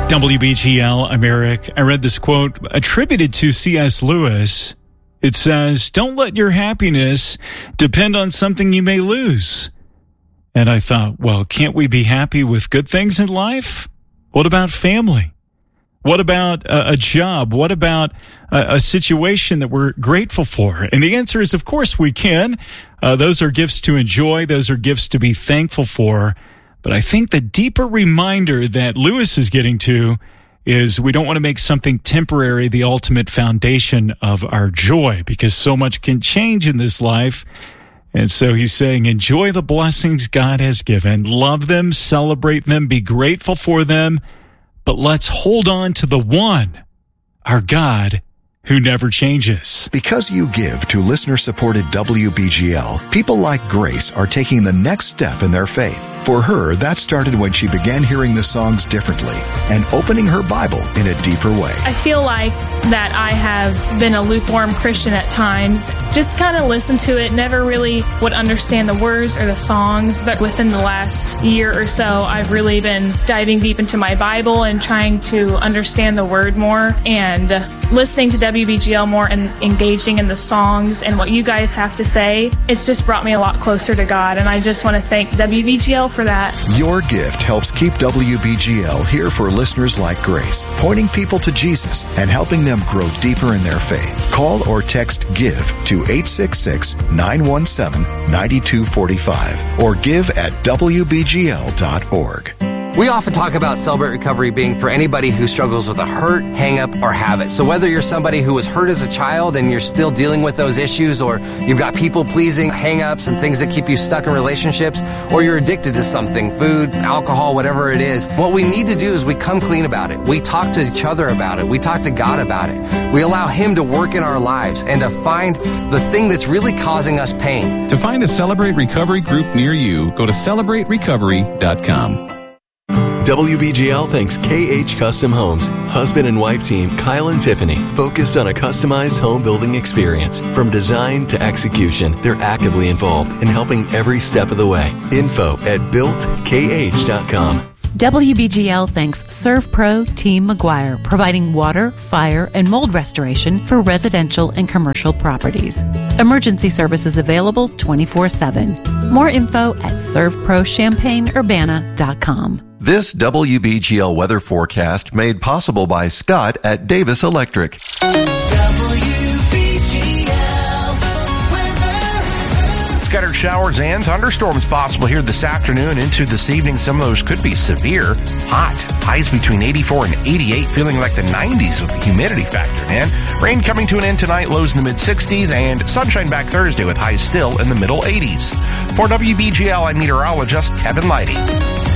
WBGL, I'm Eric. I read this quote attributed to C.S. Lewis. It says, "Don't let your happiness depend on something you may lose." And I thought, well, can't we be happy with good things in life? What about family? What about a job? What about a situation that we're grateful for? And the answer is, of course, we can. Those are gifts to enjoy. Those are gifts to be thankful for. But I think the deeper reminder that Lewis is getting to is we don't want to make something temporary the ultimate foundation of our joy, because so much can change in this life. And so he's saying, enjoy the blessings God has given, love them, celebrate them, be grateful for them, but let's hold on to the one, our God, who never changes. Because you give to listener-supported WBGL, people like Grace are taking the next step in their faith. For her, that started when she began hearing the songs differently and opening her Bible in a deeper way. I feel like that I have been a lukewarm Christian at times. Just kind of listened to it, never really would understand the words or the songs. But within the last year or so, I've really been diving deep into my Bible and trying to understand the Word more and listening to WBGL more and engaging in the songs and what you guys have to say. It's just brought me a lot closer to God, and I just want to thank WBGL for that. Your gift helps keep WBGL here for listeners like Grace, pointing people to Jesus and helping them grow deeper in their faith. Call or text GIVE to 866-917-9245 or give at WBGL.org. We often talk about Celebrate Recovery being for anybody who struggles with a hurt, hang-up, or habit. So whether you're somebody who was hurt as a child and you're still dealing with those issues, or you've got people-pleasing hang-ups and things that keep you stuck in relationships, or you're addicted to something, food, alcohol, whatever it is, what we need to do is we come clean about it. We talk to each other about it. We talk to God about it. We allow Him to work in our lives and to find the thing that's really causing us pain. To find a Celebrate Recovery group near you, go to CelebrateRecovery.com. WBGL thanks KH Custom Homes, husband and wife team Kyle and Tiffany, focused on a customized home building experience. From design to execution, they're actively involved in helping every step of the way. Info at builtkh.com. WBGL thanks ServPro Team McGuire, providing water, fire, and mold restoration for residential and commercial properties. Emergency services available 24/7. More info at servprochampaignurbana.com. This WBGL weather forecast made possible by Scott at Davis Electric. Scattered showers and thunderstorms possible here this afternoon into this evening. Some of those could be severe. Hot. Highs between 84 and 88, feeling like the 90s with the humidity factored in. Rain coming to an end tonight, lows in the mid-60s, and sunshine back Thursday with highs still in the middle 80s. For WBGL, I'm meteorologist Kevin Leidy.